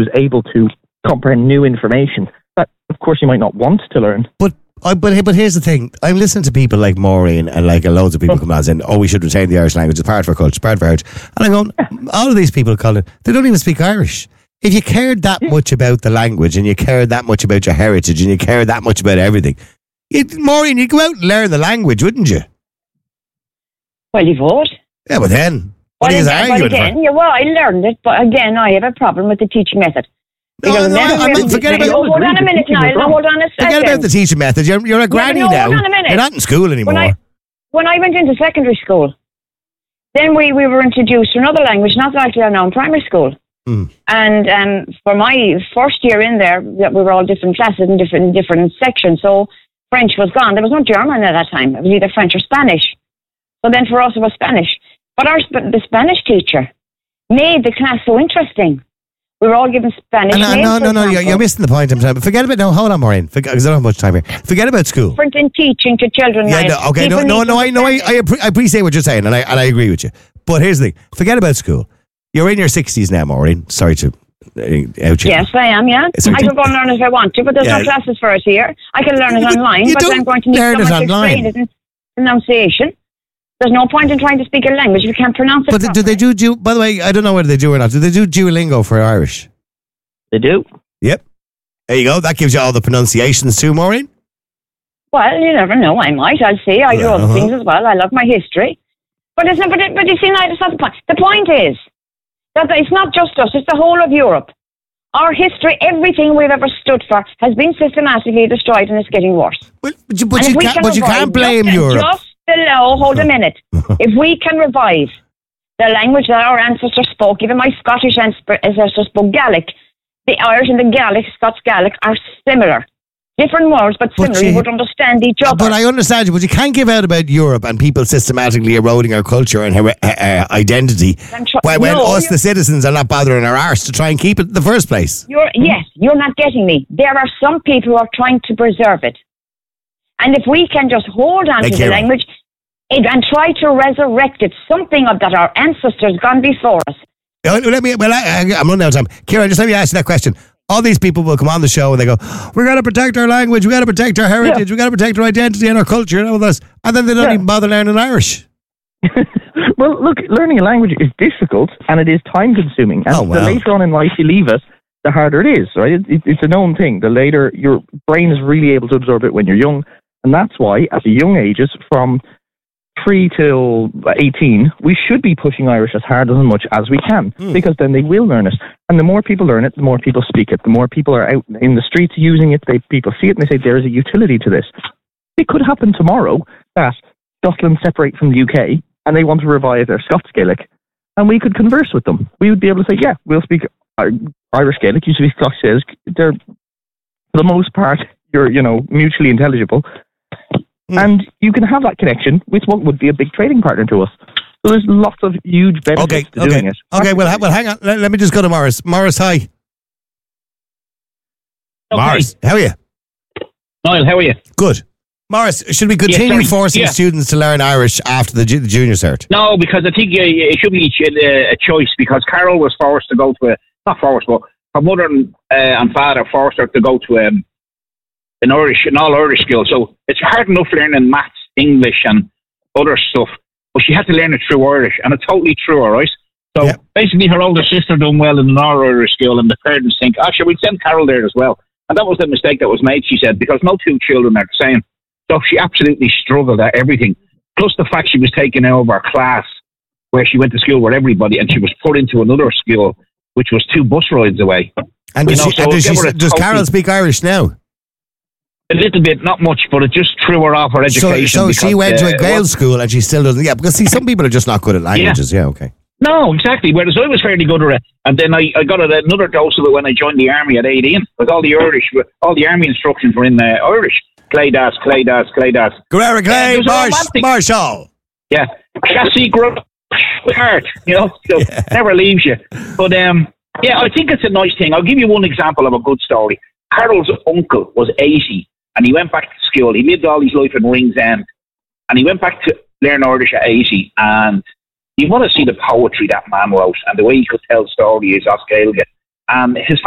was able to comprehend new information that, of course, you might not want to learn. But here's the thing. I'm listening to people like Maureen and like loads of people come out saying, we should retain the Irish language. It's part of our culture, part of our heritage. And I'm going, all of these people call it, they don't even speak Irish. If you cared that much about the language and you cared that much about your heritage and you cared that much about everything, Maureen, you'd go out and learn the language, wouldn't you? Well, you would. Yeah, but then, what are you arguing for? Yeah, well, I learned it, but again, I have a problem with the teaching method. Forget about hold on a minute, Niall. Hold on a second. Forget about the teaching method. You're a granny now. Hold on a minute. You're not in school anymore. When I went into secondary school, then we were introduced to another language, not like they are now in primary school. And for my first year in there, we were all different classes and different sections. So French was gone. There was no German at that time. It was either French or Spanish. So then for us it was Spanish. But the Spanish teacher made the class so interesting. We were all given Spanish names. No, you're missing the point. Forget about, no, hold on, Maureen, because I don't have much time here. Forget about school. Different in teaching to children. Yeah, I appreciate what you're saying, and I agree with you. But here's the thing, forget about school. You're in your 60s now, Maureen. Sorry to out you. Yes, I am, yeah. I can go and learn it if I want to, but there's no classes for it here. I can learn it online, but I'm going to need someone to explain it in pronunciation. There's no point in trying to speak a language if you can't pronounce it. But do they do, by the way, I don't know whether they do or not, do they do Duolingo for Irish? They do. Yep. There you go. That gives you all the pronunciations too, Maureen. Well, you never know. I might. I'll see. I do other things as well. I love my history. But you see, now, that's not the point. The point is that it's not just us. It's the whole of Europe. Our history, everything we've ever stood for, has been systematically destroyed, and it's getting worse. But you can't blame Europe. Hold a minute. If we can revive the language that our ancestors spoke, even my Scottish ancestors spoke Gaelic, the Irish and the Gaelic, Scots Gaelic, are similar. Different words, but similar. You would understand each other. But I understand you, but you can't give out about Europe and people systematically eroding our culture and identity when us, the citizens, are not bothering our arse to try and keep it in the first place. Yes, you're not getting me. There are some people who are trying to preserve it. And if we can just hold on to the language and try to resurrect it, something of that our ancestors gone before us. I'm running out of time. Ciara, just let me ask you that question. All these people will come on the show and they go, we're going to protect our language, we've got to protect our heritage, we've got to protect our identity and our culture and all this. And then they don't even bother learning Irish. Well, look, learning a language is difficult and it is time consuming. And the later on in life you leave it, the harder it is, right? It's a known thing. The later your brain is really able to absorb it when you're young. And that's why, at the young ages, from 3 till 18, we should be pushing Irish as hard and as much as we can, because then they will learn it. And the more people learn it, the more people speak it. The more people are out in the streets using it, people see it and they say, there is a utility to this. It could happen tomorrow that Scotland separate from the UK and they want to revive their Scots Gaelic, and we could converse with them. We would be able to say, yeah, we'll speak Irish Gaelic, you speak Scots Gaelic. They're, for the most part, you're, mutually intelligible. And you can have that connection with what would be a big trading partner to us. So there's lots of huge benefits to doing it. Okay, well, hang on. Let me just go to Morris. Morris, hi. Okay. Morris, how are you? Niall, how are you? Good. Morris, should we continue forcing students to learn Irish after the junior cert? No, because I think it should be a choice, because Carol was forced to go to not forced, but her mother and father forced her to go to an all Irish school. So it's hard enough learning maths, English and other stuff, but she had to learn it through Irish, and it totally threw her, right? So basically her older sister done well in an all Irish school, and the parents think, actually, we'll send Carol there as well. And that was the mistake that was made, she said, because no two children are the same. So she absolutely struggled at everything. Plus the fact she was taken out of her class where she went to school with everybody, and she was put into another school which was 2 bus rides away. And does Carol speak Irish now? A little bit, not much, but it just threw her off her education. So she went to a Gaelic school and she still doesn't. Yeah, because some people are just not good at languages. Yeah, okay. No, exactly. Whereas I was fairly good at it, and then I got another dose of it when I joined the army at 18. Because all the army instructions were in Irish. Claydas. Guerrera Clay, Marshall. Yeah, chassis growth heart. So never leaves you. But I think it's a nice thing. I'll give you one example of a good story. Carol's uncle was 80. And he went back to school. He lived all his life in Ringsend. And he went back to learn Irish at 80. And you want to see the poetry that man wrote and the way he could tell stories, Oscar Gaeilge. And his